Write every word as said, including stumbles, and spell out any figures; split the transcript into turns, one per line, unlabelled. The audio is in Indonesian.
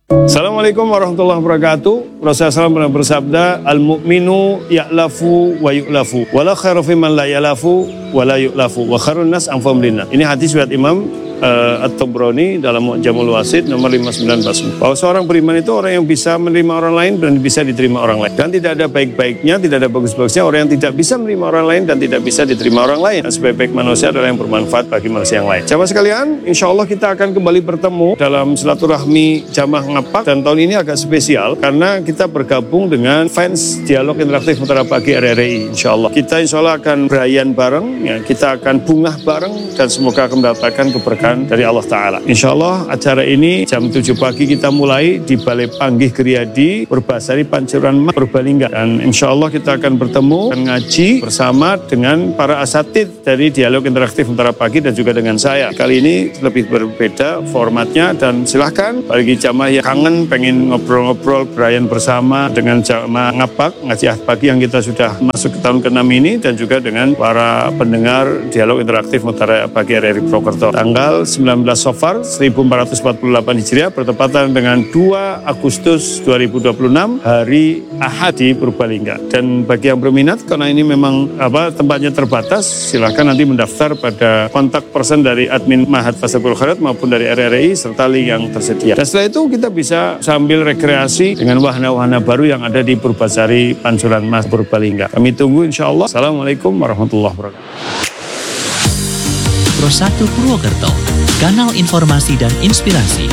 Assalamualaikum warahmatullahi wabarakatuh. Rasulullah shallallahu alaihi wasallam pernah bersabda, al-mu'minu ya'lafu wa yu'lafu, wa la khairu fi man la ya'lafu wa la yu'lafu, wa khairun nas anfa'uhum lin-nas. Ini hadis riwayat Imam uh, At-Tabrani dalam Mu'jamul Wasit nomor lima sembilan empat sembilan. Bahwa seorang beriman itu orang yang bisa menerima orang lain dan bisa diterima orang lain. Dan tidak ada baik-baiknya, tidak ada bagus-bagusnya orang yang tidak bisa menerima orang lain dan tidak bisa diterima orang lain. Dan sebaik-baik manusia adalah yang bermanfaat bagi manusia yang lain. Jamaah sekalian, insya Allah kita akan kembali bertemu dalam silaturahmi Jamaah Ngapak, dan tahun ini agak spesial karena kita bergabung dengan fans Dialog Interaktif Mutiara Pagi R R I. Insya Allah kita insya Allah akan berayan bareng, ya, kita akan bungah bareng dan semoga akan mendapatkan keberkahan dari Allah Ta'ala. Insya Allah acara ini jam tujuh pagi kita mulai di Balai Panggih Geriyadi Purbasari Pancuran Mas Purbalingga, dan insya Allah kita akan bertemu dan ngaji bersama dengan para asatid dari Dialog Interaktif Mutiara Pagi dan juga dengan saya. Kali ini lebih berbeda formatnya, dan silahkan bagi jamaah yang kangen pengen ngobrol-ngobrol berayan bersama dengan jamaah Ngapak ngaji ahad pagi yang kita sudah masuk ke tahun keenam ini, dan juga dengan para pendengar Dialog Interaktif Mutiara Pagi R R I Purwokerto. Tanggal sembilan belas Safar seribu empat ratus empat puluh delapan Hijriah bertepatan dengan dua Agustus dua ribu dua puluh enam hari Ahad di Purbalingga. Dan bagi yang berminat, karena ini memang apa tempatnya terbatas, silahkan nanti mendaftar pada kontak person dari admin Mahat Fastabiqul Khairat maupun dari R R I serta link yang tersedia. Dan setelah itu kita bisa sambil rekreasi dengan wahana-wahana baru yang ada di Purbasari Pancuran Mas Purbalingga. Kami tunggu insya Allah. Assalamualaikum warahmatullahi wabarakatuh.
Pro satu Purwokerto, kanal informasi dan inspirasi.